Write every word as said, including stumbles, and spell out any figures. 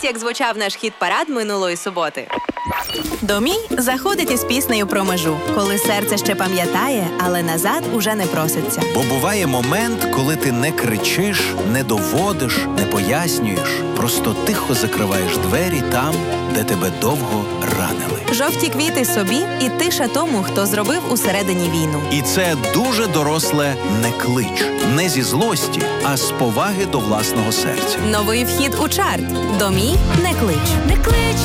Ось як звучав наш хіт-парад минулої суботи. Домій заходить із піснею про межу, коли серце ще пам'ятає, але назад уже не проситься. Бо буває момент, коли ти не кричиш, не доводиш, не пояснюєш. Просто тихо закриваєш двері там, де тебе довго ранили. Жовті квіти собі і тиша тому, хто зробив усередині війну. І це дуже доросле «не клич». Не зі злості, а з поваги до власного серця. Новий вхід у чарт. Домій не клич. Не клич.